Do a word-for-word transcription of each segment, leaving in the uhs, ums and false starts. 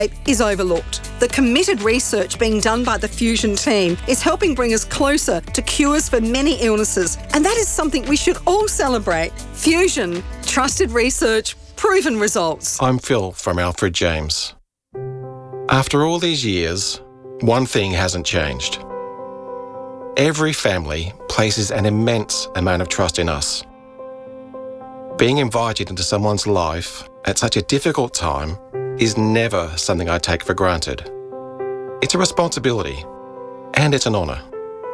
is overlooked. The committed research being done by the Fusion team is helping bring us closer to cures for many illnesses, and that is something we should all celebrate. Fusion, trusted research, proven results. I'm Phil from Alfred James. After all these years, one thing hasn't changed. Every family places an immense amount of trust in us. Being invited into someone's life at such a difficult time is never something I take for granted. It's a responsibility, and it's an honour.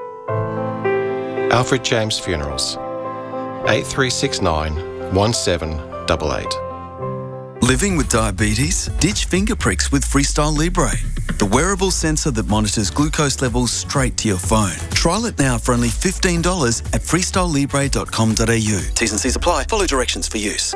Alfred James Funerals, eight three six nine, one seven eight eight. Living with diabetes? Ditch finger pricks with Freestyle Libre, the wearable sensor that monitors glucose levels straight to your phone. Trial it now for only fifteen dollars at freestyle libre dot com dot a u. T's and C's apply. Follow directions for use.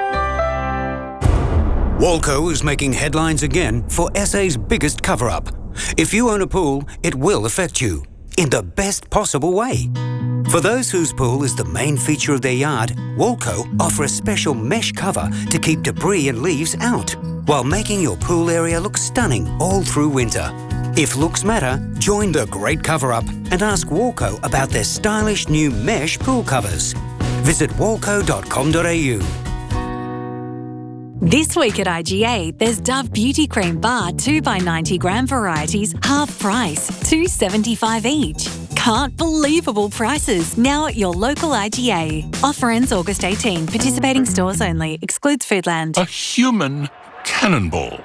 Walco is making headlines again for S A's biggest cover-up. If you own a pool, it will affect you in the best possible way. For those whose pool is the main feature of their yard, Walco offer a special mesh cover to keep debris and leaves out, while making your pool area look stunning all through winter. If looks matter, join the great cover-up and ask Walco about their stylish new mesh pool covers. Visit walco dot com dot a u. This week at I G A, there's Dove Beauty Cream Bar two by ninety gram varieties, half price, two dollars seventy-five each. Can't believable prices now at your local I G A. Offer ends August eighteenth. Participating stores only. Excludes Foodland. A human cannonball.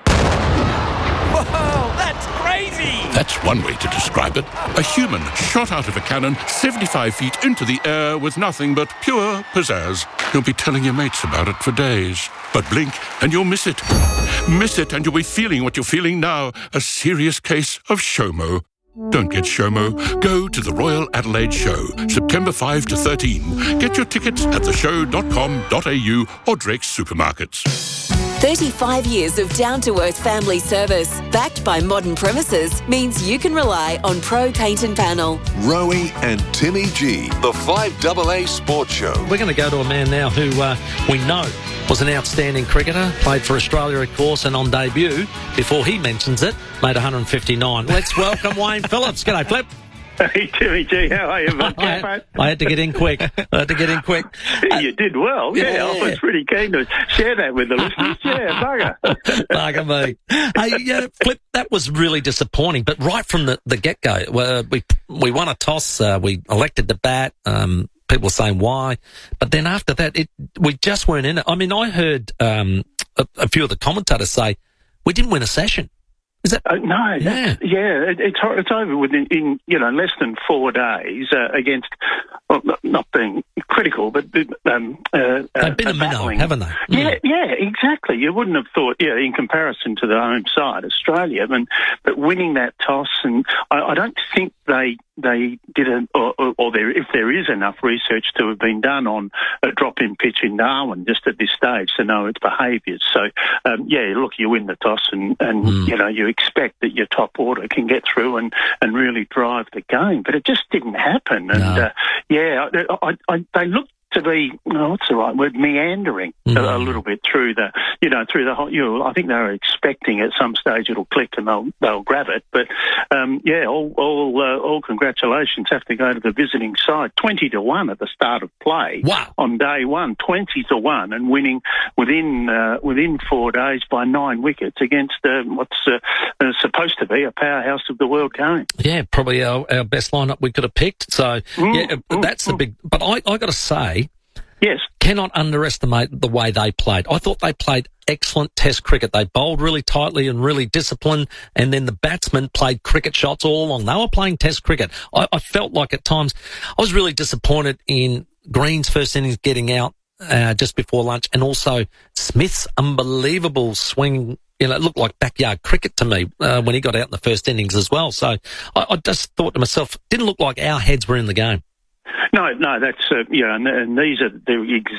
Whoa, that's crazy! That's one way to describe it. A human shot out of a cannon seventy-five feet into the air with nothing but pure pizzazz. You'll be telling your mates about it for days. But blink and you'll miss it. Miss it and you'll be feeling what you're feeling now. A serious case of SHOMO. Don't get SHOMO. Go to the Royal Adelaide Show, September fifth to thirteenth. Get your tickets at the show dot com dot a u or Drake's Supermarkets. thirty-five years of down-to-earth family service, backed by modern premises, means you can rely on Pro Paint and Panel. Rowie and Timmy G, the five A A Sports Show. We're going to go to a man now who uh, we know was an outstanding cricketer, played for Australia, of course, and on debut, before he mentions it, made one hundred fifty-nine. Let's welcome Wayne Phillips. G'day, Flip. Hey, Timmy G, how are you, mate? I, had, I had to get in quick. I had to get in quick. You did well. Yeah, yeah, I was pretty keen to share that with the listeners. Yeah, bugger. Bugger me. Hey, yeah, Flip, that was really disappointing. But right from the, the get-go, uh, we we won a toss. Uh, we elected to bat. Um, people were saying why. But then after that, it we just weren't in it. I mean, I heard um, a, a few of the commentators say we didn't win a session. Is that? Uh, no, yeah, yeah it, it's it's over within in you know less than four days uh, against well, not being critical, but um, uh, they've been uh, a minnow, haven't they? Yeah, yeah, exactly. You wouldn't have thought, yeah, in comparison to the home side, Australia, and but winning that toss, and I, I don't think they they did a, or, or, or there if there is enough research to have been done on a drop-in pitch in Darwin just at this stage to know its behaviours. So um, yeah, look, you win the toss, and and mm. you know you expect that your top order can get through and, and really drive the game, but it just didn't happen. And no. uh, yeah, I, I, they looked to be, oh, what's the right word, meandering mm. a, a little bit through the, you know, through the whole, you know, I think they were expecting at some stage it'll click and they'll they'll grab it. But, um, yeah, all all, uh, all congratulations have to go to the visiting side. twenty to one at the start of play. Wow. On day one, twenty to one, and winning within uh, within four days by nine wickets against uh, what's uh, uh, supposed to be a powerhouse of the world game. Yeah, probably our, our best lineup we could have picked. So, mm, yeah, mm, that's mm. the big, but I, I got to say, yes, cannot underestimate the way they played. I thought they played excellent Test cricket. They bowled really tightly and really disciplined, and then the batsmen played cricket shots all along. They were playing Test cricket. I, I felt like at times I was really disappointed in Green's first innings getting out uh, just before lunch, and also Smith's unbelievable swing. You know, it looked like backyard cricket to me uh, when he got out in the first innings as well. So I, I just thought to myself, didn't look like our heads were in the game. No, no, that's, uh, you know, and, and these are the exact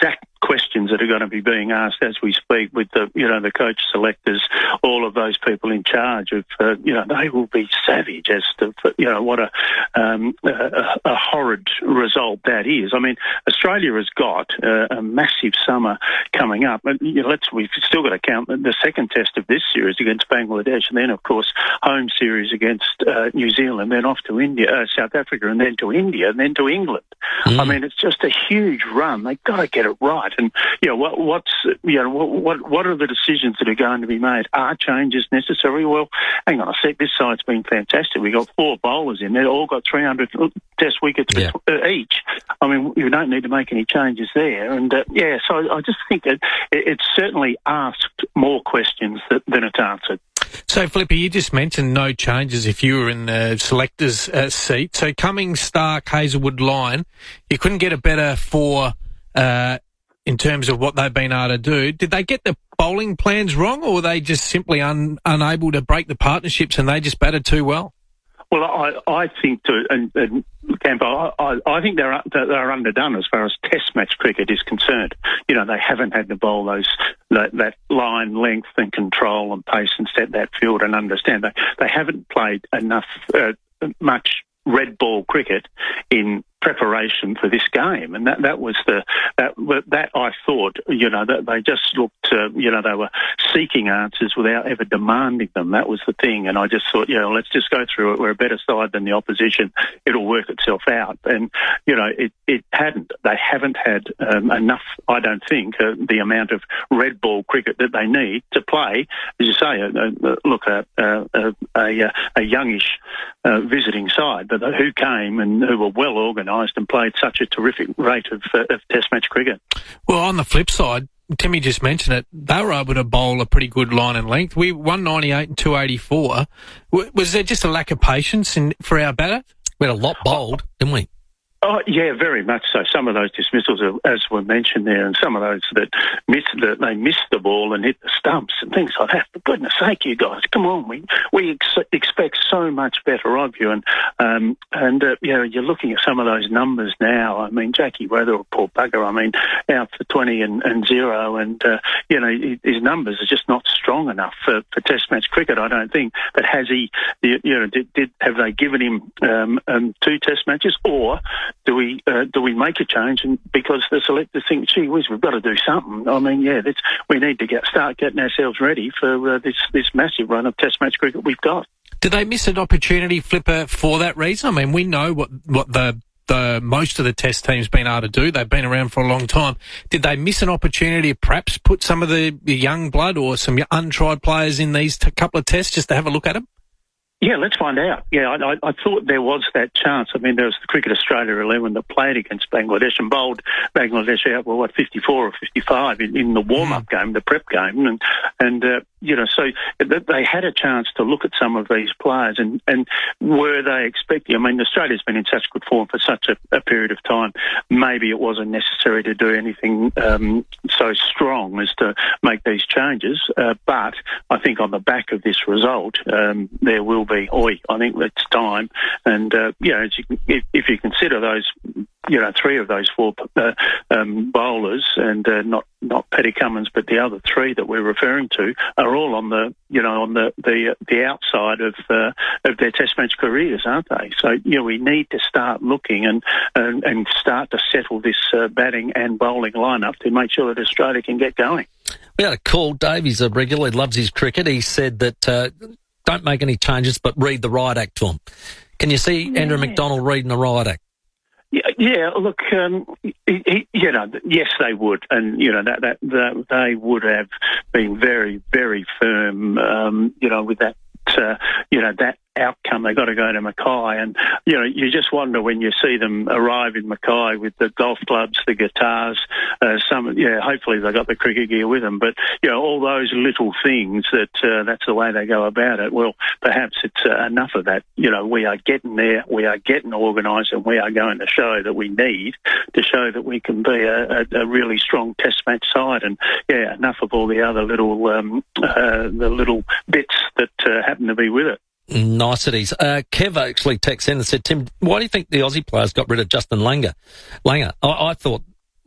questions that are going to be being asked as we speak with the, you know, the coach selectors, all of those people in charge of, uh, you know, they will be savage as to, you know, what a, um, a, a horrid result that is. I mean, Australia has got uh, a massive summer coming up. And, you know, let's, we've still got to count the second test of this series against Bangladesh, and then, of course, home series against uh, New Zealand, then off to India, uh, South Africa, and then to India, and then to England. Mm. I mean, it's just a huge run. They've got to get it right. And, you know, what, what's, you know, what, what are the decisions that are going to be made? Are changes necessary? Well, hang on a sec. This side's been fantastic. We've got four bowlers in there, all got three hundred test wickets yeah. each. I mean, you don't need to make any changes there. And, uh, yeah, so I just think that it, it's certainly asked more questions that, than it's answered. So, Flipper, you just mentioned no changes if you were in the selector's uh, seat. So, Cummings, Stark, Hazelwood, Lyon, you couldn't get a better four uh, in terms of what they've been able to do. Did they get the bowling plans wrong, or were they just simply un- unable to break the partnerships and they just batted too well? Well, I, I think, to, and, and Campo, I, I think they're they're underdone as far as Test match cricket is concerned. You know, they haven't had to bowl those that, that line length and control and pace and set that field and understand. They they haven't played enough uh, much red ball cricket in preparation for this game, and that that was the that that I thought, you know, that they just looked, uh, you know, they were seeking answers without ever demanding them. That was the thing, and I just thought, you know, let's just go through it. We're a better side than the opposition. It'll work itself out, and you know, it it hadn't. They haven't had um, enough, I don't think, uh, the amount of red ball cricket that they need to play, as you say. Uh, uh, look, a a, a, a, a youngish uh, visiting side, but who came and who were well organised and played such a terrific rate of, uh, of Test match cricket. Well, on the flip side, Timmy just mentioned it, they were able to bowl a pretty good line and length. We one ninety-eight and two eighty-four. Was there just a lack of patience in, for our batter? We had a lot bowled, didn't we? Oh, yeah, very much so. Some of those dismissals, are, as were mentioned there, and some of those that missed that they missed the ball and hit the stumps and things like that. For goodness sake, you guys, come on. We we ex- expect so much better of you. And, um, and uh, you know, you're looking at some of those numbers now. I mean, Jackie Weather, poor bugger, I mean, out for twenty and, and zero. And, uh, you know, his numbers are just not strong enough for, for Test match cricket, I don't think. But has he, you know, did, did have they given him um, um, two Test matches, or do we uh, do we make a change? And because the selectors think, gee whiz, we've got to do something. I mean, yeah, that's, we need to get start getting ourselves ready for uh, this this massive run of Test match cricket we've got. Did they miss an opportunity, Flipper, for that reason? I mean, we know what what the the most of the Test teams been able to do. They've been around for a long time. Did they miss an opportunity to perhaps put some of the young blood or some untried players in these t- couple of Tests just to have a look at them? Yeah, let's find out. Yeah, I, I thought there was that chance. I mean, there was the Cricket Australia eleven that played against Bangladesh and bowled Bangladesh out, well, what, fifty-four or fifty-five in, in the warm-up mm. game, the prep game. And, and uh, you know, so they had a chance to look at some of these players, and, and were they expecting, I mean, Australia's been in such good form for such a, a period of time, maybe it wasn't necessary to do anything um, so strong as to make these changes. Uh, but I think on the back of this result, um, there will be Be, oi, I think it's time. And, uh, you know, if, if you consider those, you know, three of those four uh, um, bowlers, and uh, not not Paddy Cummins, but the other three that we're referring to, are all on the, you know, on the the, the outside of uh, of their Test match careers, aren't they? So, you know, we need to start looking and and, and start to settle this uh, batting and bowling lineup to make sure that Australia can get going. We had a call. Dave, he's a regular, he loves his cricket. He said that uh, don't make any changes, but read the riot act to him. Can you see yeah. Andrew McDonald reading the riot act? Yeah, yeah. Look, um, he, he, you know, yes, they would, and you know that, that that they would have been very, very firm, um, you know, with that, uh, you know, that outcome. They got to go to Mackay, and you know, you just wonder when you see them arrive in Mackay with the golf clubs, the guitars, uh, some, yeah, hopefully they got the cricket gear with them, but you know, all those little things that uh, that's the way they go about it. Well, perhaps it's uh, enough of that. You know, we are getting there, we are getting organised, and we are going to show that we need to show that we can be a, a, a really strong Test match side. And yeah, enough of all the other little um, uh, the little bits that uh, happen to be with it. Niceties. Uh, Kev actually texted in and said, Tim, why do you think the Aussie players got rid of Justin Langer? Langer, I, I thought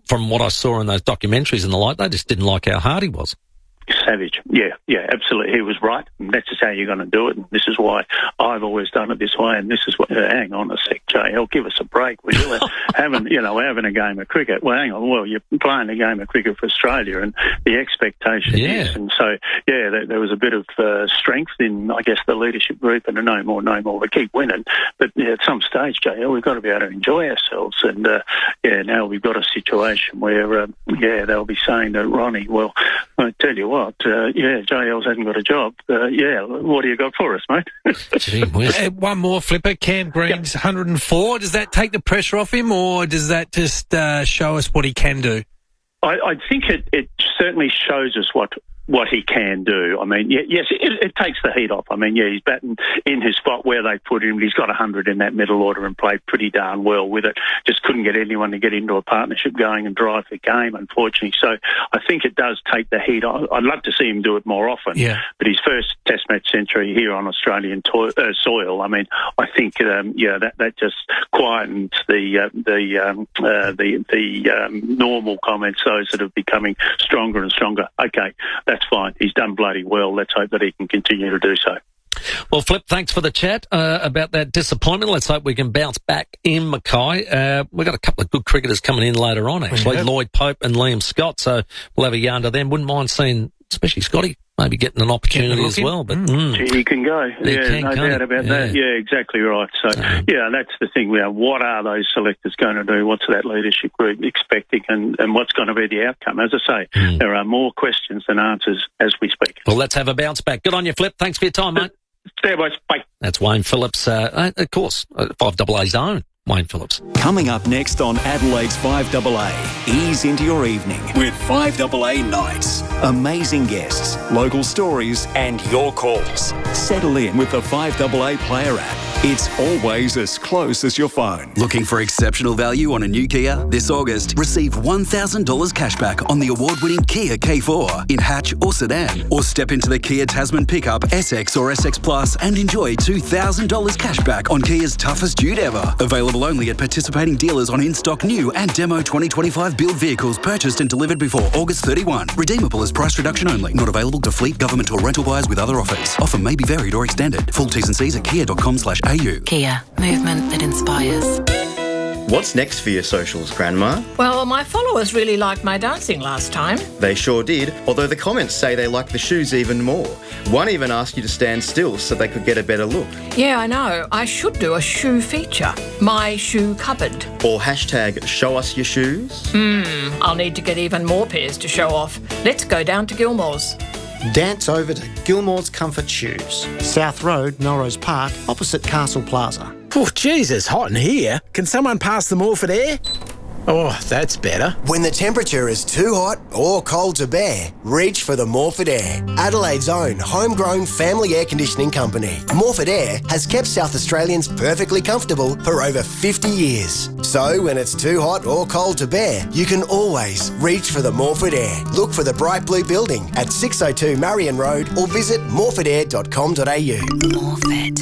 from what I saw in those documentaries and the like, they just didn't like how hard he was. Savage. Yeah, yeah, absolutely. He was right. And that's just how you're going to do it. And this is why I've always done it this way. And this is what, uh, hang on a sec, J L, give us a break, will you? having, you know, we're having a game of cricket. Well, hang on. Well, you're playing a game of cricket for Australia and the expectation yeah. is. And so, yeah, there, there was a bit of uh, strength in, I guess, the leadership group and a no more, no more. We keep winning. But yeah, at some stage, J L, we've got to be able to enjoy ourselves. And, uh, yeah, now we've got a situation where, uh, yeah, they'll be saying to Ronnie, well, I tell you what, What, uh, yeah, J L's hasn't got a job. Uh, yeah, what do you got for us, mate? Gee whiz. Uh, one more flipper. Cam Green's yep. one hundred four. Does that take the pressure off him, or does that just uh, show us what he can do? I, I think it, it certainly shows us what what he can do. I mean, yes, it, it takes the heat off. I mean, yeah, he's batting in his spot where they put him. He's got one hundred in that middle order and played pretty darn well with it. Just couldn't get anyone to get into a partnership going and drive the game, unfortunately. So I think it does take the heat off. I'd love to see him do it more often. Yeah. But his first Test match century here on Australian to- uh, soil, I mean, I think, um, yeah, that, that just quietens the uh, the um, uh, the, the um, normal comments, those that are becoming stronger and stronger. Okay, that's fine. He's done bloody well. Let's hope that he can continue to do so. Well, Flip, thanks for the chat uh, about that disappointment. Let's hope we can bounce back in Mackay. Uh, we've got a couple of good cricketers coming in later on, actually. Yeah. Lloyd Pope and Liam Scott, so we'll have a yarn to them. Wouldn't mind seeing, especially Scotty, maybe getting an opportunity as well. But mm. Gee, he can go. He yeah, can, no doubt about yeah. that. Yeah, exactly right. So, um, yeah, that's the thing. We are, what are those selectors going to do? What's that leadership group expecting? And, and what's going to be the outcome? As I say, mm. there are more questions than answers as we speak. Well, let's have a bounce back. Good on you, Flip. Thanks for your time, mate. There, boys. Bye. That's Wayne Phillips, uh, of course, five double A's own. Wayne Phillips. Coming up next on Adelaide's five double A, ease into your evening with five double A Nights. Amazing guests, local stories and your calls. Settle in with the five double A Player app. It's always as close as your phone. Looking for exceptional value on a new Kia? This August, receive one thousand dollars cashback on the award-winning Kia K four in hatch or sedan. Or step into the Kia Tasman pickup, S X or S X Plus and enjoy two thousand dollars cashback on Kia's toughest dude ever. Available only at participating dealers on in-stock new and demo twenty twenty-five build vehicles purchased and delivered before August thirty-first. Redeemable as price reduction only. Not available to fleet, government or rental buyers with other offers. Offer may be varied or extended. Full T's and C's at kia dot com slash a u. Kia. Movement that inspires. What's next for your socials, Grandma? Well, my followers really liked my dancing last time. They sure did, although the comments say they like the shoes even more. One even asked you to stand still so they could get a better look. Yeah, I know. I should do a shoe feature. My shoe cupboard. Or hashtag show us your shoes. Hmm, I'll need to get even more pairs to show off. Let's go down to Gilmore's. Dance over to Gilmore's Comfort Shoes. South Road, Norrose Park, opposite Castle Plaza. Oh, Jesus, hot in here. Can someone pass the Morford air? Oh, that's better. When the temperature is too hot or cold to bear, reach for the Morford Air, Adelaide's own homegrown family air conditioning company. Morford Air has kept South Australians perfectly comfortable for over fifty years. So when it's too hot or cold to bear, you can always reach for the Morford Air. Look for the bright blue building at six oh two Marion Road or visit morford air dot com dot a u. Morford.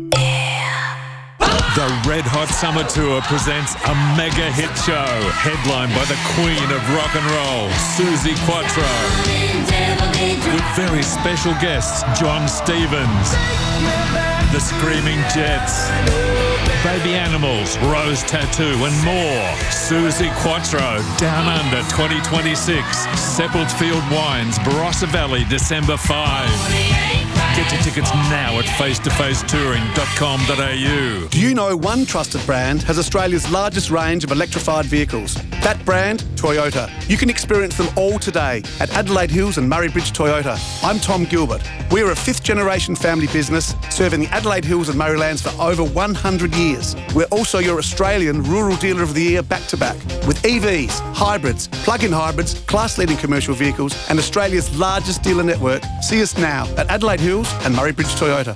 The Red Hot Summer Tour presents a mega hit show headlined by the queen of rock and roll, Suzi Quatro, with very special guests John Stevens, The Screaming Jets, Baby Animals, Rose Tattoo and more. Suzi Quatro, Down Under twenty twenty-six, Seppeltsfield Wines, Barossa Valley, December fifth. Get your tickets now at face to face touring dot com dot a u. Do you know one trusted brand has Australia's largest range of electrified vehicles? That brand, Toyota. You can experience them all today at Adelaide Hills and Murray Bridge Toyota. I'm Tom Gilbert. We're a fifth generation family business serving the Adelaide Hills and Murraylands for over one hundred years. We're also your Australian Rural Dealer of the Year back-to-back with E Vs, hybrids, plug-in hybrids, class-leading commercial vehicles and Australia's largest dealer network. See us now at Adelaide Hills and Murray Bridge Toyota.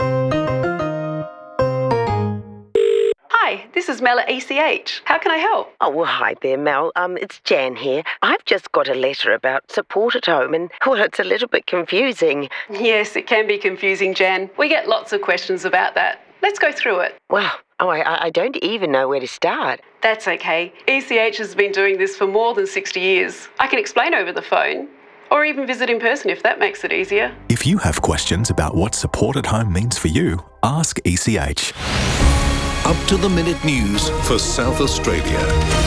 Hi, this is Mel at E C H. How can I help? Oh, well, hi there, Mel. Um, it's Jan here. I've just got a letter about support at home and, well, it's a little bit confusing. Yes, it can be confusing, Jan. We get lots of questions about that. Let's go through it. Well, Oh, I, I don't even know where to start. That's okay. E C H has been doing this for more than sixty years. I can explain over the phone, or even visit in person if that makes it easier. If you have questions about what support at home means for you, ask E C H. Up to the minute news for South Australia.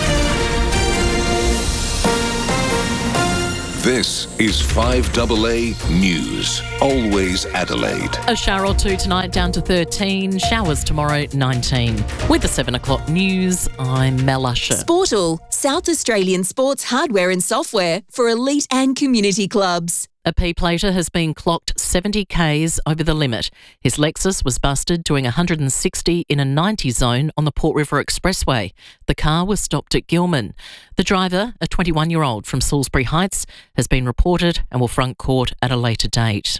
This is five A A News. Always Adelaide. A shower or two tonight, down to thirteen. Showers tomorrow, nineteen. With the seven o'clock news, I'm Mel Usher. Sportal, South Australian sports hardware and software for elite and community clubs. A P-plater has been clocked seventy kays over the limit. His Lexus was busted doing one hundred sixty in a ninety zone on the Port River Expressway. The car was stopped at Gilman. The driver, a twenty-one-year-old from Salisbury Heights, has been reported and will front court at a later date.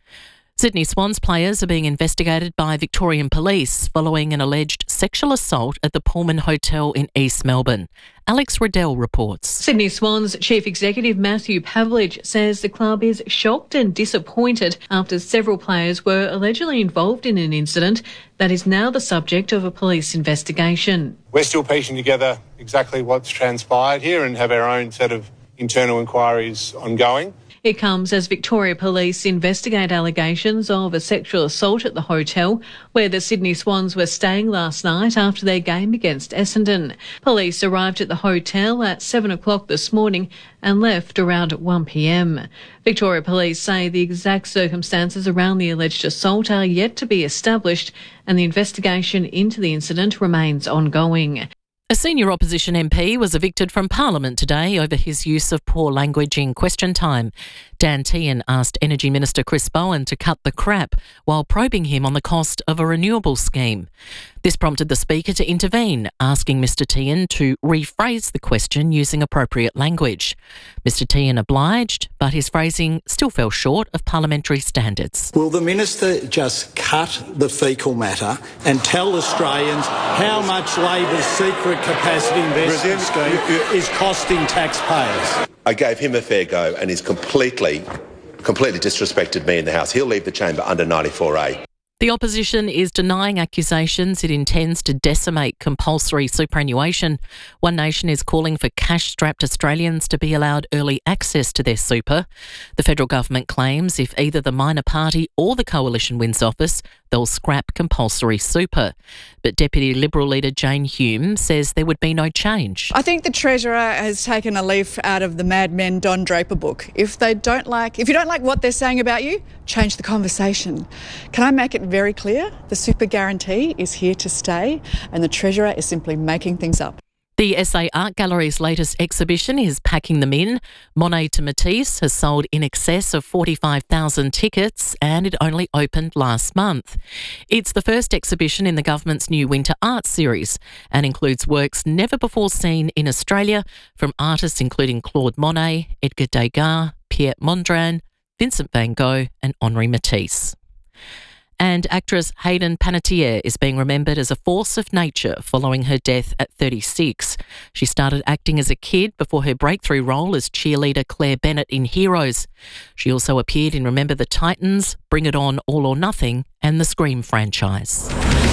Sydney Swans players are being investigated by Victorian Police following an alleged sexual assault at the Pullman Hotel in East Melbourne. Alex Riddell reports. Sydney Swans Chief Executive Matthew Pavlich says the club is shocked and disappointed after several players were allegedly involved in an incident that is now the subject of a police investigation. We're still piecing together exactly what's transpired here and have our own set of internal inquiries ongoing. It comes as Victoria Police investigate allegations of a sexual assault at the hotel where the Sydney Swans were staying last night after their game against Essendon. Police arrived at the hotel at seven o'clock this morning and left around one p m. Victoria Police say the exact circumstances around the alleged assault are yet to be established and the investigation into the incident remains ongoing. A senior opposition M P was evicted from Parliament today over his use of poor language in question time. Dan Tehan asked Energy Minister Chris Bowen to cut the crap while probing him on the cost of a renewable scheme. This prompted the Speaker to intervene, asking Mr Tehan to rephrase the question using appropriate language. Mr Tehan obliged, but his phrasing still fell short of parliamentary standards. Will the Minister just cut the faecal matter and tell Australians how much Labor's secret capacity investment scheme is costing taxpayers? I gave him a fair go and he's completely, completely disrespected me in the House. He'll leave the chamber under ninety-four A. The opposition is denying accusations it intends to decimate compulsory superannuation. One Nation is calling for cash-strapped Australians to be allowed early access to their super. The federal government claims if either the minor party or the coalition wins office, they'll scrap compulsory super. But Deputy Liberal leader Jane Hume says there would be no change. I think the Treasurer has taken a leaf out of the Mad Men Don Draper book. If they don't like, if you don't like what they're saying about you, change the conversation. Can I make it very clear? The super guarantee is here to stay and the Treasurer is simply making things up. The S A Art Gallery's latest exhibition is Packing Them In. Monet to Matisse has sold in excess of forty-five thousand tickets and it only opened last month. It's the first exhibition in the government's new Winter Art series and includes works never before seen in Australia from artists including Claude Monet, Edgar Degas, Pierre Mondrian, Vincent van Gogh and Henri Matisse. And actress Hayden Panettiere is being remembered as a force of nature following her death at thirty-six. She started acting as a kid before her breakthrough role as cheerleader Claire Bennett in Heroes. She also appeared in Remember the Titans, Bring It On, All or Nothing and the Scream franchise.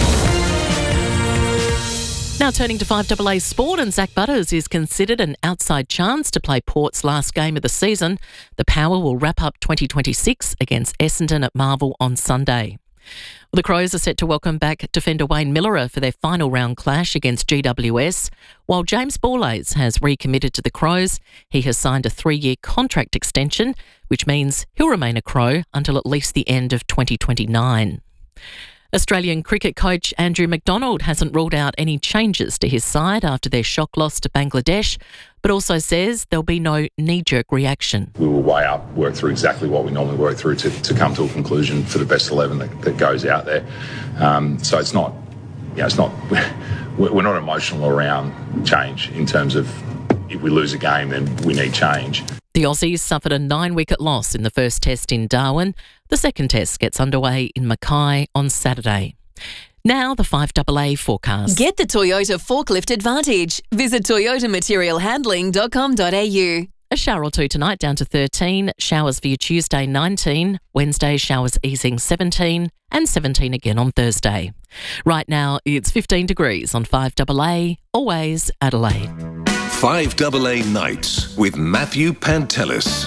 Now turning to five A A Sport, and Zach Butters is considered an outside chance to play Port's last game of the season. The Power will wrap up twenty twenty-six against Essendon at Marvel on Sunday. Well, the Crows are set to welcome back defender Wayne Millerer for their final round clash against G W S. While James Borlase has recommitted to the Crows, he has signed a three-year contract extension, which means he'll remain a Crow until at least the end of twenty twenty-nine. Australian cricket coach Andrew McDonald hasn't ruled out any changes to his side after their shock loss to Bangladesh, but also says there'll be no knee-jerk reaction. We will weigh up, work through exactly what we normally work through to, to come to a conclusion for the best eleven that, that goes out there. Um, so it's not, you know, it's not, we're not emotional around change in terms of if we lose a game, then we need change. The Aussies suffered a nine-wicket loss in the first test in Darwin. The second test gets underway in Mackay on Saturday. Now the five A A forecast. Get the Toyota Forklift Advantage. Visit toyota material handling dot com dot a u. A shower or two tonight, down to thirteen. Showers for you Tuesday, nineteen. Wednesday, showers easing, seventeen. And seventeen again on Thursday. Right now, it's fifteen degrees on five double A, always Adelaide. five double A Nights with Matthew Pantelis.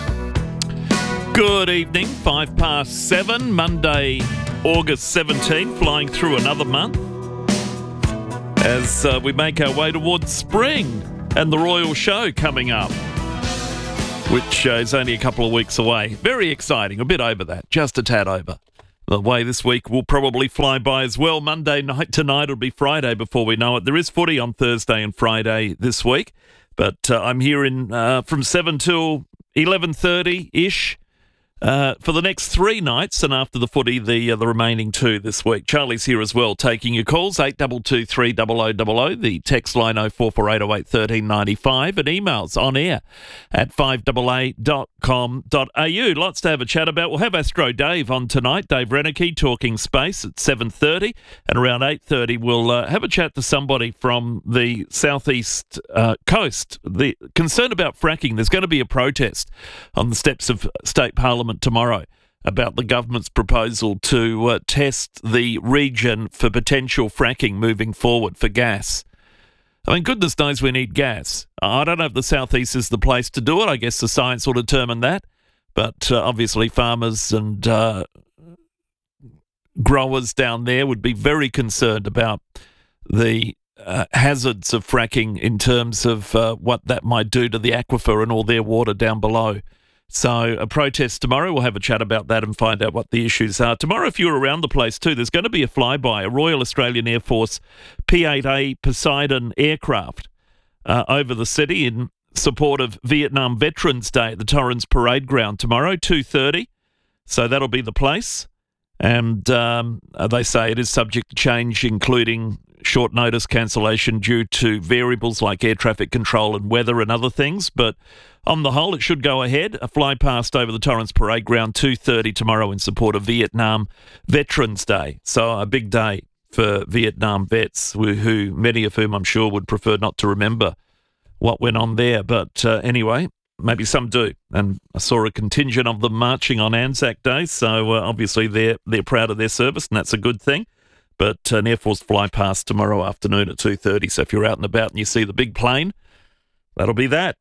Good evening, five past seven, Monday, August seventeenth, flying through another month as uh, we make our way towards spring and the Royal Show coming up, which uh, is only a couple of weeks away. Very exciting, a bit over that, just a tad over. The way this week will probably fly by as well. Monday night tonight, it'll be Friday before we know it. There is footy on Thursday and Friday this week, but uh, I'm here in uh, from seven till eleven thirty-ish. Uh, for the next three nights, and after the footy, the uh, the remaining two this week. Charlie's here as well, taking your calls, eight two two three zero zero zero zero, the text line oh four four eight oh eight one three nine five, and emails on air at five a a dot com dot a u. Lots to have a chat about. We'll have Astro Dave on tonight, Dave Reneke, talking space at seven thirty, and around eight thirty we'll uh, have a chat to somebody from the southeast uh, coast. The concern about fracking, there's going to be a protest on the steps of State Parliament tomorrow about the government's proposal to uh, test the region for potential fracking moving forward for gas. I mean, goodness knows we need gas. I don't know if the southeast is the place to do it. I guess the science will determine that. But uh, obviously farmers and uh, growers down there would be very concerned about the uh, hazards of fracking in terms of uh, what that might do to the aquifer and all their water down below. So a protest tomorrow. We'll have a chat about that and find out what the issues are. Tomorrow, if you're around the place too, there's going to be a flyby, a Royal Australian Air Force P eight A Poseidon aircraft uh, over the city in support of Vietnam Veterans Day at the Torrens Parade Ground tomorrow, two thirty. So that'll be the place. And um, they say it is subject to change, including short notice cancellation due to variables like air traffic control and weather and other things. But on the whole, it should go ahead. A fly past over the Torrens Parade Ground, two thirty tomorrow in support of Vietnam Veterans Day. So a big day for Vietnam vets, who, who many of whom I'm sure would prefer not to remember what went on there. But uh, anyway, maybe some do. And I saw a contingent of them marching on Anzac Day, so uh, obviously they're, they're proud of their service, and that's a good thing. But an Air Force fly past tomorrow afternoon at two thirty, so if you're out and about and you see the big plane, that'll be that.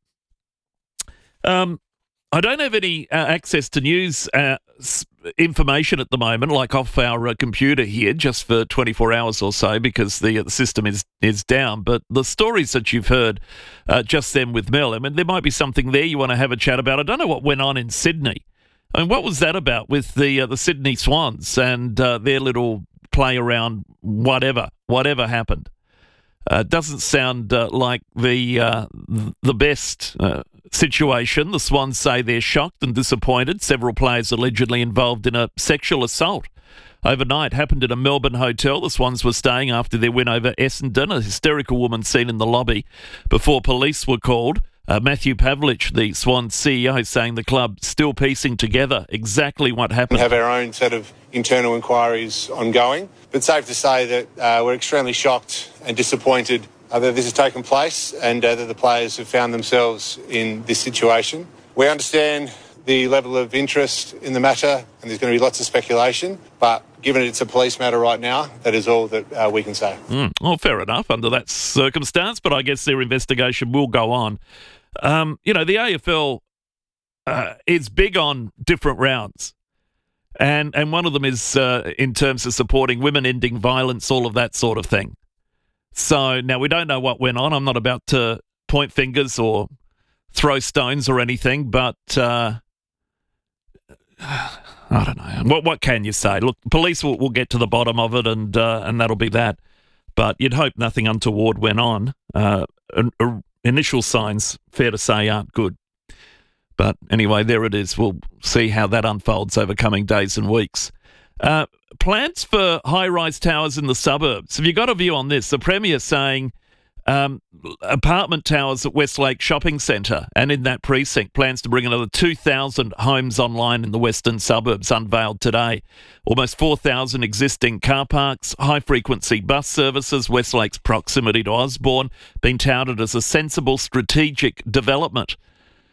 Um, I don't have any uh, access to news uh, information at the moment, like off our uh, computer here, just for twenty-four hours or so, because the, uh, the system is, is down. But the stories that you've heard uh, just then with Mel, I mean, there might be something there you want to have a chat about. I don't know what went on in Sydney. I mean, what was that about with the uh, the Sydney Swans and uh, their little play around, whatever, whatever happened? Uh, doesn't sound uh, like the uh, the best uh, situation. The Swans say they're shocked and disappointed. Several players allegedly involved in a sexual assault overnight happened at a Melbourne hotel the Swans were staying after their win over Essendon. A hysterical woman seen in the lobby before police were called. Uh, Matthew Pavlich, the Swans C E O, saying the club still piecing together exactly what happened. We have our own set of internal inquiries ongoing, but safe to say that uh, we're extremely shocked and disappointed uh, that this has taken place and uh, that the players have found themselves in this situation. We understand the level of interest in the matter, and there's going to be lots of speculation, but given it's a police matter right now, that is all that uh, we can say. Mm, well, fair enough under that circumstance, but I guess their investigation will go on. Um, you know, the A F L uh, is big on different rounds, and and one of them is uh, in terms of supporting women, ending violence, all of that sort of thing. So now we don't know what went on. I'm not about to point fingers or throw stones or anything, but uh, I don't know. What what can you say? Look, police will, will get to the bottom of it, and uh, and that'll be that. But you'd hope nothing untoward went on. Uh, a, a, Initial signs, fair to say, aren't good. But anyway, there it is. We'll see how that unfolds over coming days and weeks. Uh, plans for high-rise towers in the suburbs. Have you got a view on this? The Premier saying um, apartment towers at Westlake Shopping Centre and in that precinct, plans to bring another two thousand homes online in the western suburbs, unveiled today. Almost four thousand existing car parks, high-frequency bus services, Westlake's proximity to Osborne, being touted as a sensible strategic development.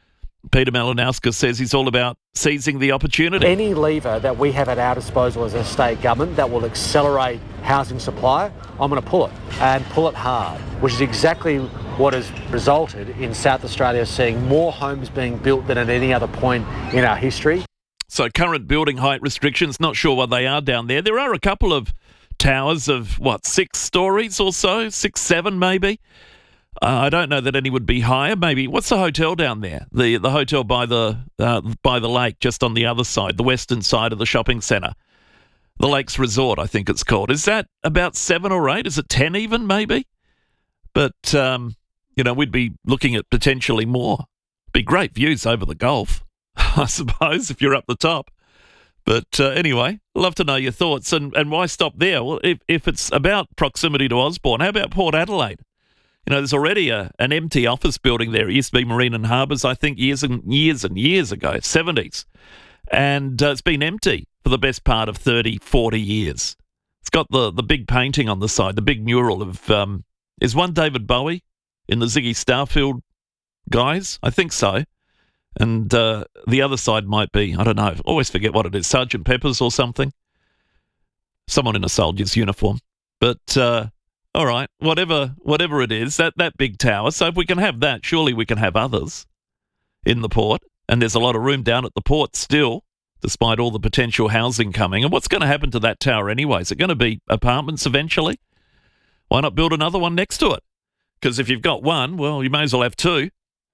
Peter Malinauskas says he's all about seizing the opportunity. Any lever that we have at our disposal as a state government that will accelerate housing supply, I'm going to pull it, and pull it hard, which is exactly what has resulted in South Australia seeing more homes being built than at any other point in our history. So current building height restrictions, not sure what they are down there. There are a couple of towers of, what, six stories or so? Six, seven maybe? Uh, I don't know that any would be higher. Maybe. What's the hotel down there? The the hotel by the uh, by the lake, just on the other side, the western side of the shopping centre. The Lakes Resort, I think it's called. Is that about seven or eight? Is it ten even, maybe? But, um, you know, we'd be looking at potentially more. Be great views over the Gulf, I suppose, if you're up the top. But uh, anyway, love to know your thoughts. And, and why stop there? Well, if, if it's about proximity to Osborne, how about Port Adelaide? You know, there's already a, an empty office building there. It used to be Marine and Harbours, I think, years and years and years ago, seventies. And uh, it's been empty for the best part of thirty, forty years. It's got the, the big painting on the side, the big mural of, um, is one David Bowie in the Ziggy Starfield guys? I think so. And uh, the other side might be, I don't know, I always forget what it is, Sergeant Pepper's or something. Someone in a soldier's uniform. But... Uh, All right, whatever whatever it is, that, that big tower. So if we can have that, surely we can have others in the port. And there's a lot of room down at the port still, despite all the potential housing coming. And what's going to happen to that tower anyway? Is it going to be apartments eventually? Why not build another one next to it? Because if you've got one, well, you may as well have two.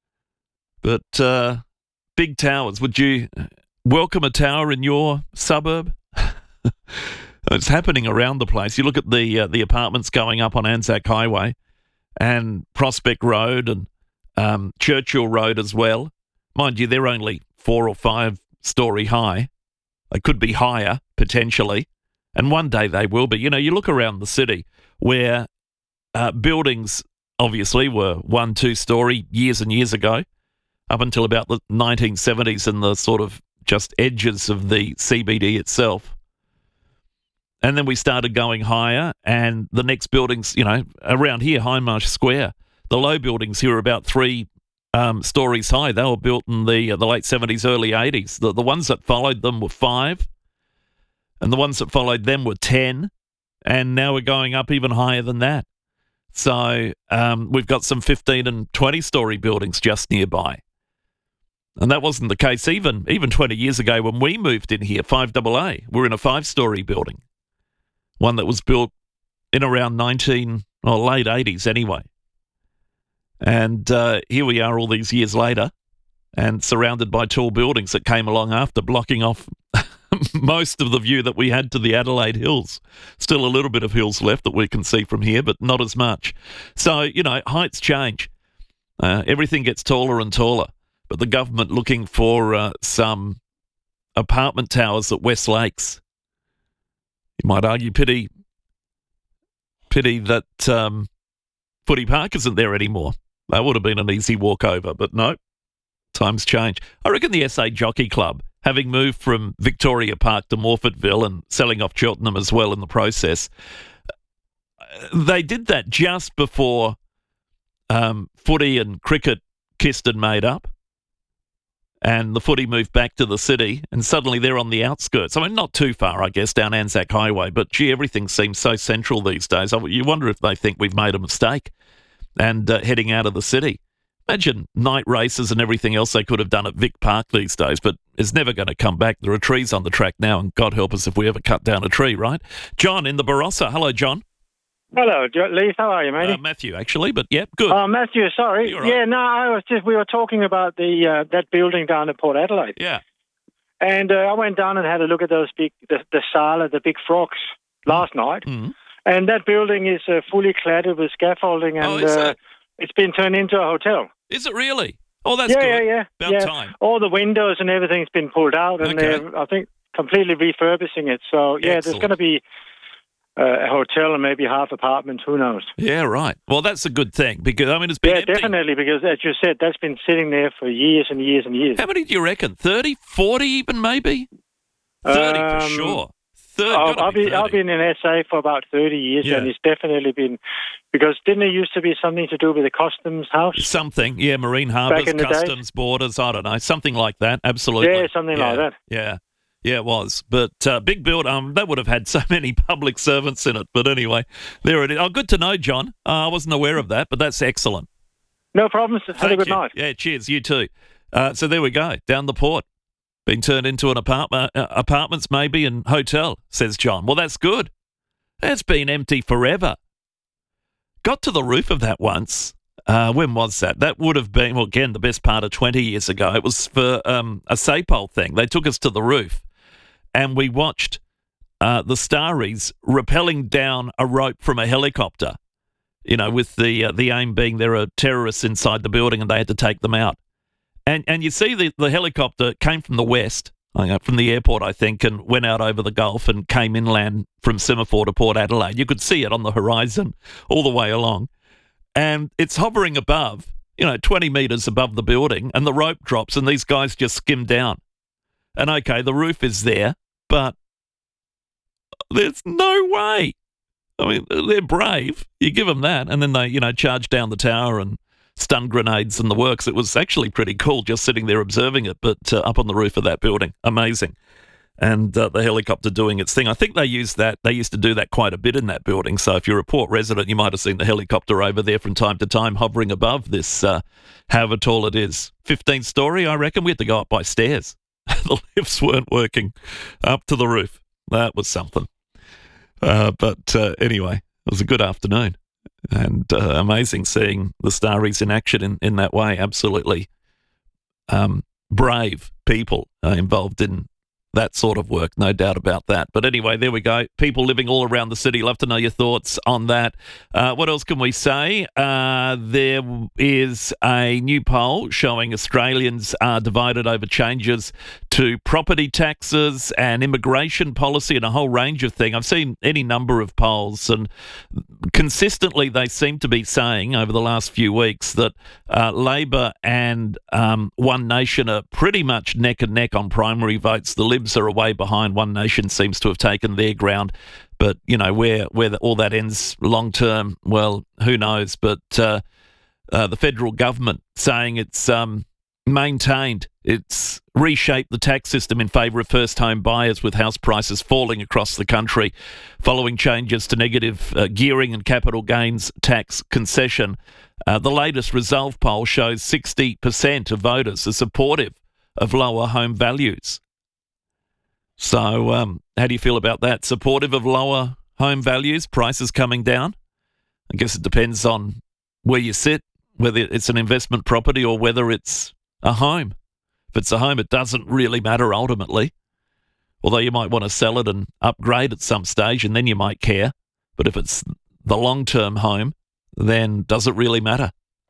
But uh, big towers, would you welcome a tower in your suburb? It's happening around the place. You look at the uh, the apartments going up on Anzac Highway and Prospect Road and um, Churchill Road as well. Mind you, they're only four or five storey high. They could be higher, potentially, and one day they will be. You know, you look around the city where uh, buildings obviously were one, two storey years and years ago, up until about the nineteen seventies and the sort of just edges of the C B D itself. And then we started going higher, and the next buildings, you know, around here, Hindmarsh Square, the low buildings here are about three um, stories high. They were built in the uh, the late seventies, early eighties. The, the ones that followed them were five, and the ones that followed them were ten, and now we're going up even higher than that. So um, we've got some fifteen and twenty-story buildings just nearby. And that wasn't the case even, even twenty years ago when we moved in here, five double A. We're in a five-story building. One that was built in around nineteen or late eighties anyway. And uh, here we are all these years later and surrounded by tall buildings that came along after, blocking off most of the view that we had to the Adelaide Hills. Still a little bit of hills left that we can see from here, but not as much. So, you know, heights change. Uh, everything gets taller and taller. But the government looking for uh, some apartment towers at West Lakes. You might argue pity, pity that um, Footy Park isn't there anymore. That would have been an easy walk over, but no, times change. I reckon the S A Jockey Club, having moved from Victoria Park to Morfettville and selling off Cheltenham as well in the process, they did that just before um, footy and cricket kissed and made up. And the footy moved back to the city, and suddenly they're on the outskirts. I mean, not too far, I guess, down Anzac Highway, but gee, everything seems so central these days. You wonder if they think we've made a mistake and uh, heading out of the city. Imagine night races and everything else they could have done at Vic Park these days, but it's never going to come back. There are trees on the track now, and God help us if we ever cut down a tree, right? John in the Barossa. Hello, John. Hello, Lee. How are you, mate? Uh, Matthew, actually, but yep, good. Oh, Matthew, sorry. Right. Yeah, no, I was just, we were talking about the uh, that building down at Port Adelaide. Yeah. And uh, I went down and had a look at those big, the, the Sala, the big frogs last night. Mm-hmm. And that building is uh, fully cladded with scaffolding, and oh, is uh, it? It's been turned into a hotel. Is it really? Oh, that's yeah, good. Yeah, yeah, About yeah. time. All the windows and everything's been pulled out, and Okay. they're, I think, completely refurbishing it. So, yeah, Excellent. there's going to be uh, a hotel and maybe half apartments, who knows? Yeah, right. Well, that's a good thing because, I mean, it's been Yeah, empty. definitely, because as you said, that's been sitting there for years and years and years. How many do you reckon? thirty, forty even maybe? thirty for Um, sure. third. I've, Gotta I've, be been, I've been in S A for about thirty years, Yeah. and it's definitely been, because didn't it used to be something to do with the customs house? Something, yeah, marine harbours, in the day? customs, borders, I don't know, something like that, absolutely. Yeah, something yeah. like that. Yeah, yeah, it was. But uh, big build, um, that would have had so many public servants in it. But anyway, there it is. Oh, good to know, John. Uh, I wasn't aware of that, but that's excellent. No problems. Have Thank a good you. night. Yeah, cheers. You too. Uh, so there we go, down the port. Been turned into an apartment, uh, apartments maybe, and hotel, says John. Well, that's good. It's been empty forever. Got to the roof of that once. Uh, when was that? That would have been, well, again, the best part of twenty years ago. It was for um, a Sapole thing. They took us to the roof, and we watched uh, the Starries rappelling down a rope from a helicopter, you know, with the uh, the aim being there are terrorists inside the building and they had to take them out. And and you see the, the helicopter came from the west, from the airport, I think, and went out over the Gulf and came inland from Semaphore to Port Adelaide. You could see it on the horizon all the way along. And it's hovering above, you know, twenty metres above the building, and the rope drops and these guys just skim down. And, okay, the roof is there, but there's no way. I mean, they're brave. You give them that, and then they, you know, charge down the tower and stun grenades and the works. It was actually pretty cool just sitting there observing it, but uh, up on the roof of that building. Amazing. And uh, the helicopter doing its thing. I think they used that. They used to do that quite a bit in that building. So if you're a Port resident, you might have seen the helicopter over there from time to time hovering above this, uh, however tall it is. fifteen story, I reckon. We had to go up by stairs. The lifts weren't working up to the roof. That was something. Uh, but uh, anyway, it was a good afternoon. And uh, amazing seeing the Starries in action in, in that way. Absolutely um, brave people uh, involved in that sort of work, no doubt about that. But anyway, there we go. People living all around the city. Love to know your thoughts on that. Uh, what else can we say? Uh, there is a new poll showing Australians are divided over changes to property taxes and immigration policy and a whole range of things. I've seen any number of polls, and consistently they seem to be saying over the last few weeks that uh, Labor and um, One Nation are pretty much neck and neck on primary votes. The Libs are away behind. One Nation seems to have taken their ground. But, you know, where where the, all that ends long term, well, who knows? But uh, uh, the federal government saying it's um, maintained, it's reshaped the tax system in favour of first home buyers, with house prices falling across the country following changes to negative uh, gearing and capital gains tax concession. Uh, the latest Resolve poll shows sixty percent of voters are supportive of lower home values. So um, how do you feel about that? Supportive of lower home values, prices coming down? I guess it depends on where you sit, whether it's an investment property or whether it's a home. If it's a home, it doesn't really matter ultimately, although you might want to sell it and upgrade at some stage and then you might care. But if it's the long-term home, then does it really matter?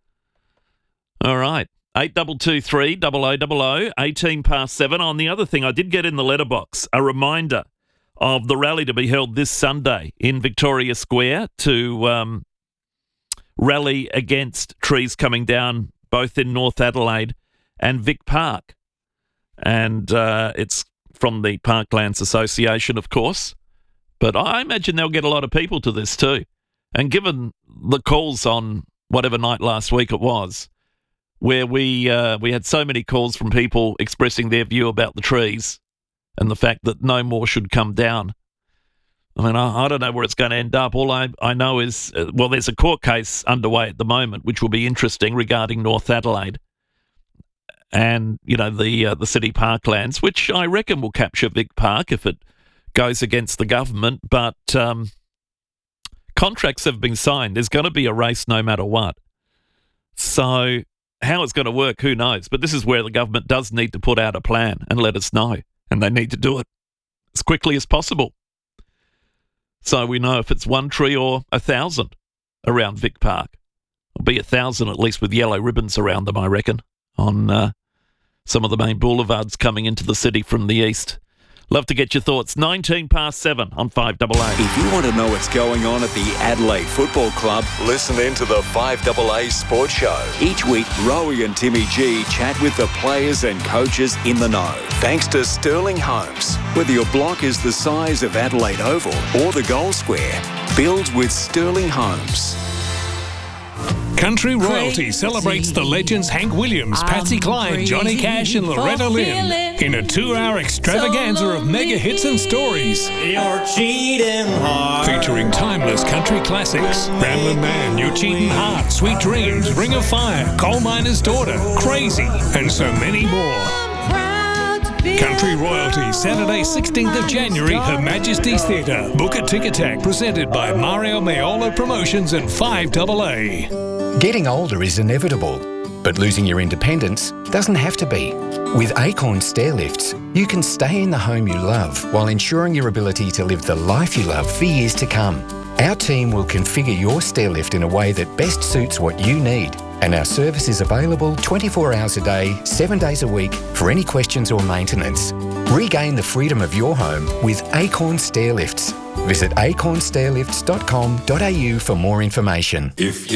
All right. eight two two three, double oh double oh, eighteen past seven. On the other thing, I did get in the letterbox a reminder of the rally to be held this Sunday in Victoria Square to um, rally against trees coming down both in North Adelaide and Vic Park. And uh, it's from the Parklands Association, of course. But I imagine they'll get a lot of people to this too. And given the calls on whatever night last week it was, where we uh, we had so many calls from people expressing their view about the trees and the fact that no more should come down. I mean, I, I don't know where it's going to end up. All I, I know is, uh, well, there's a court case underway at the moment, which will be interesting, regarding North Adelaide and, you know, the uh, the city parklands, which I reckon will capture Vic Park if it goes against the government. But um, contracts have been signed. There's going to be a race no matter what. So how it's going to work, who knows? But this is where the government does need to put out a plan and let us know. And they need to do it as quickly as possible. So we know if it's one tree or a thousand around Vic Park. It'll be a thousand at least, with yellow ribbons around them, I reckon, on uh, some of the main boulevards coming into the city from the east. Love to get your thoughts. nineteen past seven on five A A. If you want to know what's going on at the Adelaide Football Club, listen in to the five A A Sports Show. Each week, Rowie and Timmy G chat with the players and coaches in the know. Thanks to Sterling Homes. Whether your block is the size of Adelaide Oval or the Gold Square, build with Sterling Homes. Country Royalty celebrates the legends Hank Williams, Patsy Cline, Johnny Cash and Loretta Lynn in a two-hour extravaganza of mega hits and stories. You're cheating hard. Featuring timeless country classics, Ramblin' Man, You're Cheating Hard, Sweet Dreams, Ring of Fire, Coal Miner's Daughter, Crazy, and so many more. Country Royalty, Saturday sixteenth of January, Her Majesty's Theatre. Book at Ticketek, presented by Mario Maiolo Promotions and five A A. Getting older is inevitable, but losing your independence doesn't have to be. With Acorn Stairlifts, you can stay in the home you love while ensuring your ability to live the life you love for years to come. Our team will configure your stairlift in a way that best suits what you need, and our service is available twenty-four hours a day, seven days a week for any questions or maintenance. Regain the freedom of your home with Acorn Stairlifts. Visit acorn stairlifts dot com dot a u for more information. If